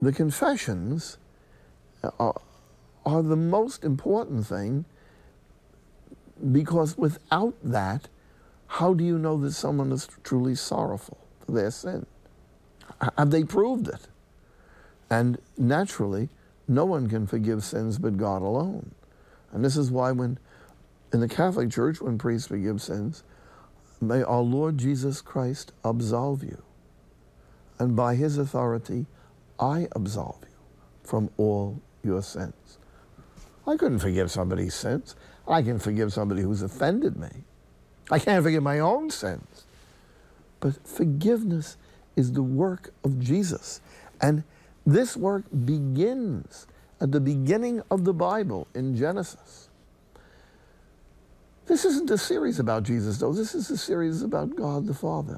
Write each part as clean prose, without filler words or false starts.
the confessions are the most important thing, because without that, how do you know that someone is truly sorrowful for their sin? Have they proved it? And naturally, no one can forgive sins but God alone. And this is why when, in the Catholic Church, when priests forgive sins, may our Lord Jesus Christ absolve you. And by his authority, I absolve you from all your sins. I couldn't forgive somebody's sins. I can forgive somebody who's offended me. I can't forgive my own sins. But forgiveness is the work of Jesus. And this work begins at the beginning of the Bible in Genesis. This isn't a series about Jesus, though. This is a series about God the Father.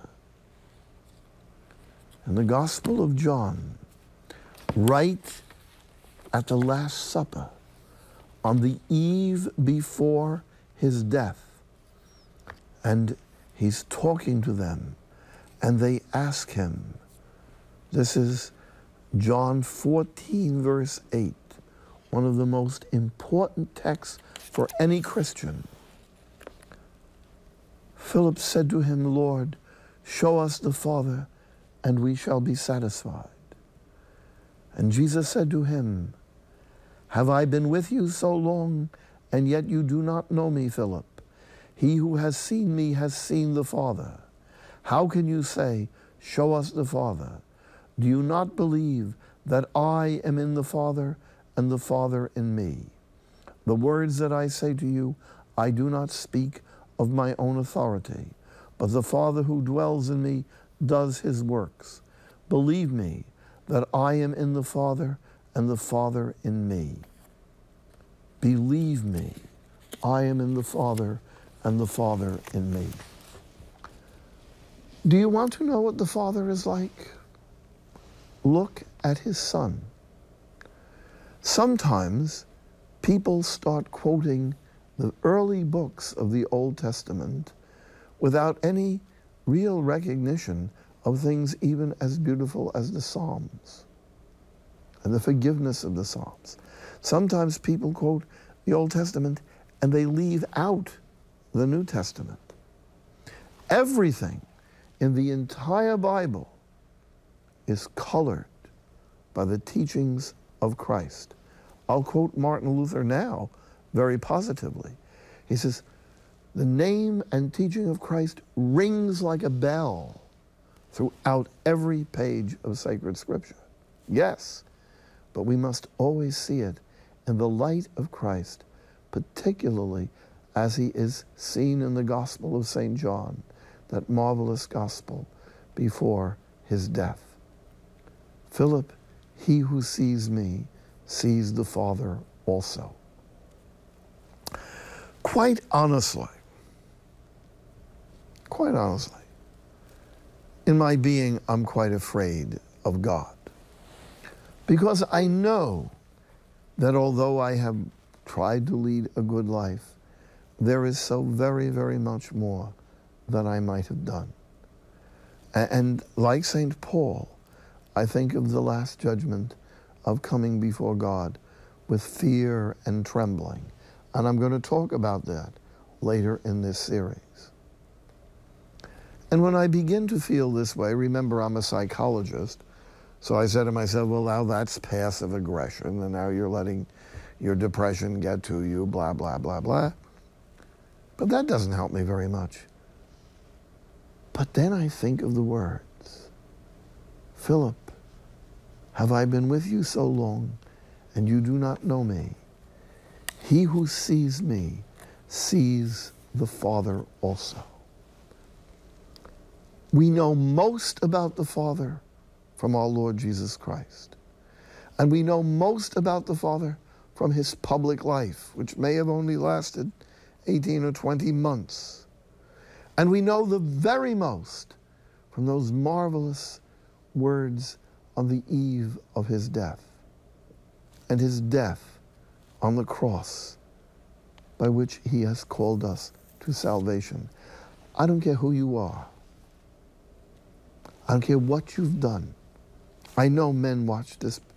In the Gospel of John, right at the Last Supper, on the eve before his death, and he's talking to them, and they ask him, this is John 14, verse 8, one of the most important texts for any Christian. Philip said to him, Lord, show us the Father, and we shall be satisfied. And Jesus said to him, have I been with you so long, and yet you do not know me, Philip? He who has seen me has seen the Father. How can you say, show us the Father? Do you not believe that I am in the Father, and the Father in me? The words that I say to you, I do not speak of my own authority, but the Father who dwells in me does his works. Believe me that I am in the Father, and the Father in me. Believe me, I am in the Father, and the Father in me. Do you want to know what the Father is like? Look at his Son. Sometimes people start quoting the early books of the Old Testament without any real recognition of things even as beautiful as the Psalms and the forgiveness of the Psalms. Sometimes people quote the Old Testament and they leave out the New Testament. Everything in the entire Bible is colored by the teachings of Christ. I'll quote Martin Luther now very positively. He says, the name and teaching of Christ rings like a bell throughout every page of sacred Scripture. Yes, but we must always see it in the light of Christ, particularly as he is seen in the Gospel of St. John, that marvelous gospel before his death. Philip, he who sees me sees the Father also. Quite honestly, in my being, I'm quite afraid of God, because I know that although I have tried to lead a good life, there is so very, very much more that I might have done. And like St. Paul, I think of the last judgment of coming before God with fear and trembling. And I'm going to talk about that later in this series. And when I begin to feel this way, remember I'm a psychologist, so I said to myself, well, now that's passive aggression, and now you're letting your depression get to you, blah, blah, blah, blah. But that doesn't help me very much. But then I think of the words, Philip, have I been with you so long, and you do not know me? He who sees me sees the Father also. We know most about the Father from our Lord Jesus Christ. And we know most about the Father from his public life, which may have only lasted 18 or 20 months. And we know the very most from those marvelous words on the eve of his death, and his death on the cross, by which he has called us to salvation. I don't care who you are. I don't care what you've done. I know men watch this